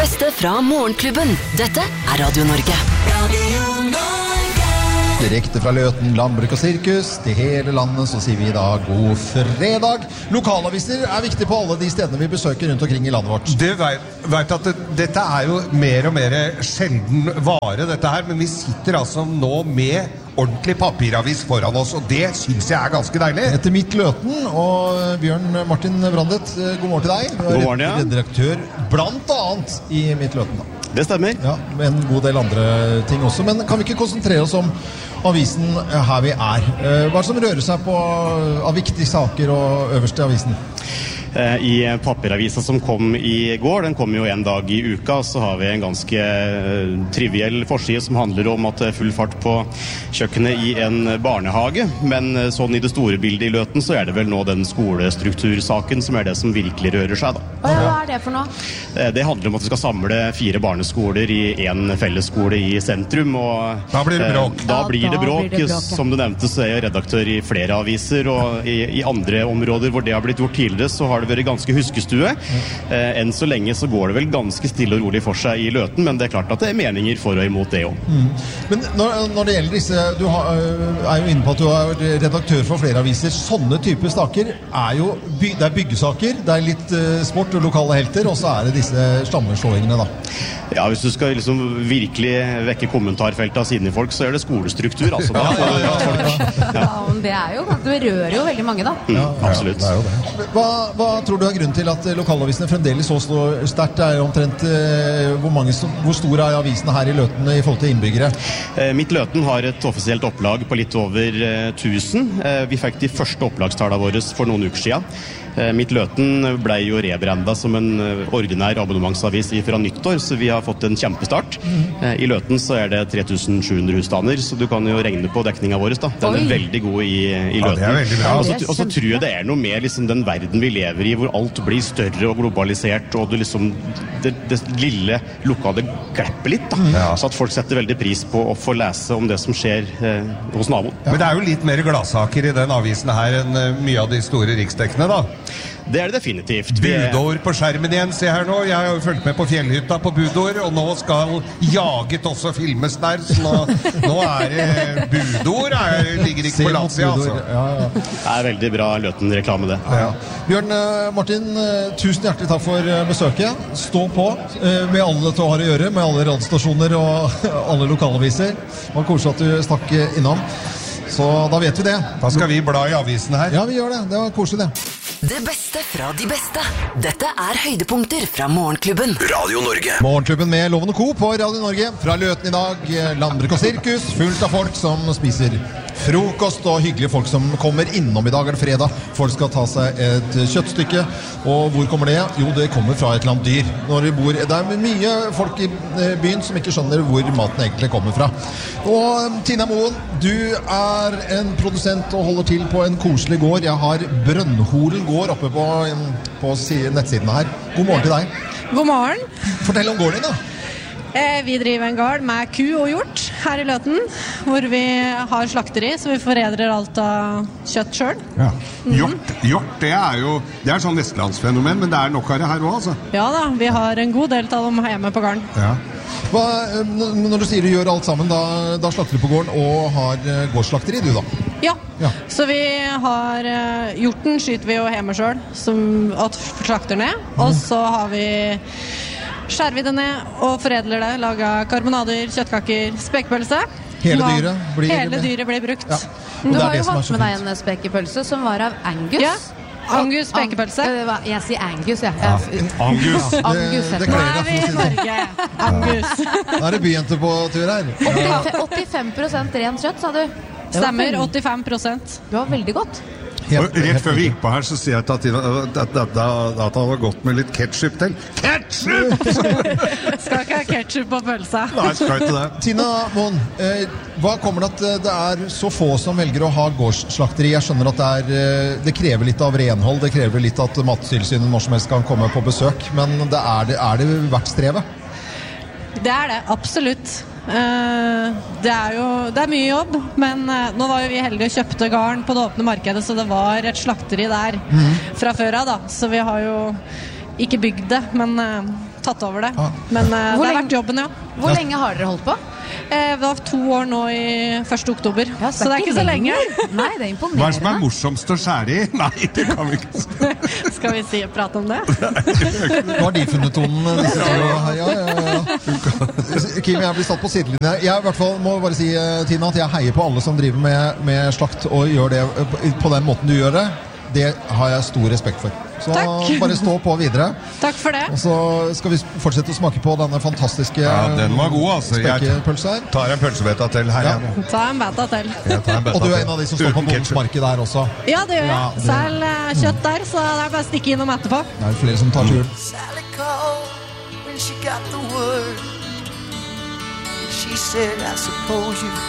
beste fra Morgenklubben. Dette Radio Norge. Direkte fra Løten, landbruk og sirkus. Til hele landet så sier vi i dag god fredag. Lokalaviser viktig på alle de stedene vi besøker rundt omkring i landet vårt. Du vet at dette jo mer og mer sjelden vare, dette her, men vi sitter altså nå med ordentlig papiravis foran oss, og det synes jeg ganske deilig. Etter Mitt Løten, og Bjørn Martin Brandet, god morgen til deg. God morgen, ja. Redaktør blant annet i Mitt Løten da. Det stemmer. Ja, med en god del andre ting også, men kan vi ikke konsentrere oss om avisen her vi Hva som rører seg på av viktige saker og øverste avisen? I papiravisa som kom i går, den kom jo en dag i uka, så har vi en ganske triviell forside som handler om at det full fart på kjøkkenet i en barnehage, men sånn i det store bildet i Løten så det vel nå den skolestruktursaken som det som virkelig rører seg da. Hva det for noe? Det handler om at vi skal samle 4 barneskoler i en fellesskole i sentrum, og da blir det bråk. Da blir det bråk. Som du nevnte så jeg redaktør i flere aviser, og i andre områder hvor det har blitt gjort tidligere så har det vært ganske huskestue. Enn så lenge så går det vel ganske stille og rolig for seg i Løten, men det klart at det meninger for og imot det også. Men når det gjelder disse, du jo inne på at du redaktør for flere aviser, sånne typer saker jo, det byggesaker, det litt sport og lokale helter, og så det disse stammeslåingene da. Ja, hvis du skal liksom virkelig vekke kommentarfeltet av sine folk, så det skolestruktur, altså. Da. Men det jo, det rører jo veldig mange da. Absolutt. Ja, det Hva tror du grunnen til at lokalavisene fremdeles så sterkt omtrent hvor stor avisen her i Løten i forhold til innbyggere? Mitt Løten har et offisielt opplag på litt over 1000. Vi fikk de første opplagstallene våre for noen uker siden. Mitt Løten ble jo rebrandet som en ordinær abonnementsavis fra nyttår, så vi har fått en kjempestart. I Løten så det 3700 husstander, så du kan jo regne på dekningen vår da. Den veldig god i Løten. Ja, det veldig bra. Og så tror jeg det noe med liksom, den verden vi lever i, hvor alt blir større og globalisert, og du liksom, det lille lokale glipper litt da. Så at folk setter veldig pris på å få lese om det som skjer hos naboen. Men det jo litt mer gladsaker i den avisen her enn mye av de store riksdekkene da. Det det definitivt. Budår på skjermen igjen, se her nå. Jeg har jo fulgt med på Fjellhytta på Budår, og nå skal Jaget også filmes der, så nå det Budår, ligger ikke på landsida, altså. Det veldig bra Løten-reklame, det. Ja. Bjørn Martin, tusen hjertelig takk for besøket. Stå på med alle til å ha å gjøre, med alle radiostasjoner og alle lokalaviser. Det var koselig at du stakk innom. Så da vet vi det. Da skal vi bla i avisen her. Ja, vi gjør det. Det var koselig det. Det beste fra de beste. Dette høydepunkter fra Morgenklubben. Radio Norge. Morgenklubben med Loven og Co. på Radio Norge. Fra Løten i dag, landbruk og sirkus. Fullt av folk som spiser frokost, og hyggelige folk som kommer innom i dag. Det fredag. Folk skal ta seg et kjøttstykke. Og hvor kommer det? Jo, det kommer fra et eller annet dyr. Når vi bor, det mye folk i byen som ikke skjønner hvor maten egentlig kommer fra. Og Tina Moen, du en produsent og holder til på en koselig gård. Jeg har Brønnholen gård oppe på nettsidene her. God morgen til deg. God morgen. Fortell om gården din da. Vi driver en gård med ku og hjort her i Løten, hvor vi har slakteri, så vi foredrer alt av kjøtt selv. Ja. Hjort, det jo det sånn vestlandsfenomen, men det nok av det her også, altså. Ja da, vi har en god del av dem hjemme på gården. Ja. Når du sier du gjør alt sammen, da slakter du på gården og har gårdsslakteri, du da? Ja. Så vi har hjorten skyter vi jo hjemme selv, som slakter ned, og så har vi skjærer vi det ned og foredler det, lager karbonader, kjøttkaker, spekepølse. Hele dyret blir brukt. Ja. Du har jo hatt med deg en spekepølse som var av Angus. Ja, Angus spekepølse. Jeg sier Angus, ja. Angus. Det Nå vi i Norge. Angus. Da det bygente på tur her. 85% rent kjøtt, sa du? Stemmer, 85%. Det var veldig godt. Rett før vi gikk på her, så sier jeg at det var godt med litt ketchup til. Ketchup! Skal ikke ha ketchup på pølsa. Nei, skal ikke det. Tina Moen, hva kommer det at det så få som velger å ha gårdsslakteri? Jeg skjønner at det krever litt av renhold, det krever litt at Mattilsynet når som helst kan komme på besøk, men det verdt strevet? Det det, absolutt. Det mye jobb, men nå var jo vi heldige og kjøpte garn på det åpne markedet, så det var et slakteri der fra før av da, så vi har jo ikke bygd det, men tatt over det. Men det har vært jobben, ja. Hvor lenge har dere holdt på? Det var 2 år nå i 1. oktober, så det er ikke så lenge. Nei, det er imponerende. Hva er det som er morsomst å skjære i? Nei, det kan vi ikke si. Skal vi prate om det? Nå har de funnet tonen. Kim, jeg blir satt på sidelinje. Jeg i hvert fall må bare si, Tina, at jeg heier på alle som driver med slakt og gjør det på den måten du gjør det. Det har jeg stor respekt for. Så bare stå på videre. Takk for det. Og så skal vi fortsette å smake på denne fantastiske den var god, altså. spekepølse her. Jeg tar en pølsebeta til her. Ta en beta til. Og du er en av de som står på Bondens marked der også. Ja, det gjør jeg. Selv kjøtt der, så det er bare å stikke innom etterpå. Det er flere som tar turen. Sally called when she got the word. She said, I suppose you've